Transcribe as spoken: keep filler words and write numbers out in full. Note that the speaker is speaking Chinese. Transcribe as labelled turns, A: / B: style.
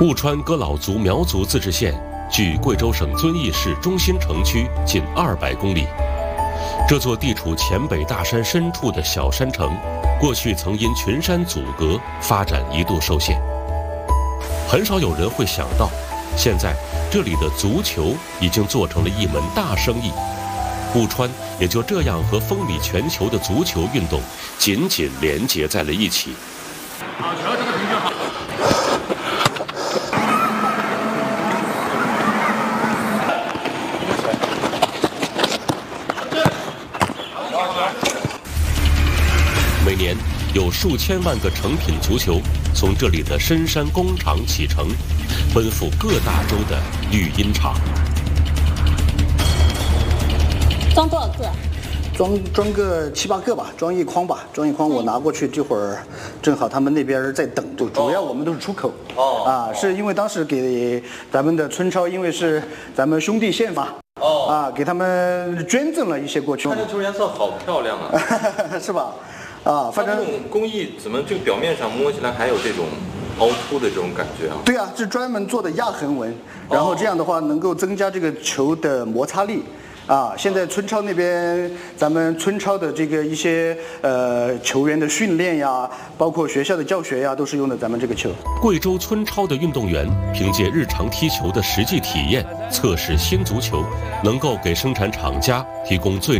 A: 务川哥老族苗族自治县距贵州省遵义市中心城区近二百公里。这座地处黔北大山深处的小山城，过去曾因群山阻隔，发展一度受限。很少有人会想到，现在这里的足球已经做成了一门大生意。务川也就这样和风靡全球的足球运动紧紧连结在了一起。
B: 好球，这个停就好。
A: 每年有数千万个成品足球从这里的深山工厂启程，奔赴各大洲的育婴场。
C: 装多少个？
D: 装装个七八个吧，装一筐吧，装一筐我拿过去，这会儿正好他们那边在等，就主要我们都是出口。哦。啊，是因为当时给咱们的村超，因为是咱们兄弟县嘛。哦。啊，给他们捐赠了一些过去。
E: 看这球颜色好漂亮啊。
D: 是吧？啊，反正
E: 这种工艺怎么这个表面上摸起来还有这种凹凸的这种感觉啊？
D: 对啊，是专门做的压痕纹，然后这样的话能够增加这个球的摩擦力。啊，现在村超那边，咱们村超的这个一些呃球员的训练呀，包括学校的教学呀，都是用的咱们这个球。
A: 贵州村超的运动员凭借日常踢球的实际体验，测试新足球，能够给生产厂家提供最